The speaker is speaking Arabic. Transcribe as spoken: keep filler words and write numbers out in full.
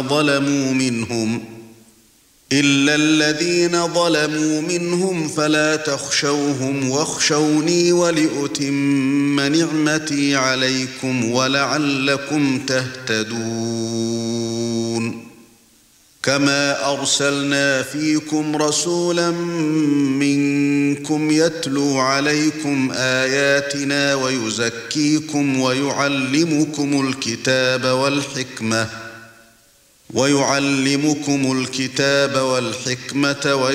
ظلموا منهم إلا الذين ظلموا منهم فلا تخشوهم واخشوني ولأتم نعمتي عليكم ولعلكم تهتدون كما أرسلنا فيكم رسولا منكم يتلو عليكم آياتنا ويزكيكم ويعلمكم الكتاب والحكمة ويعلمكم الكتاب والحكمة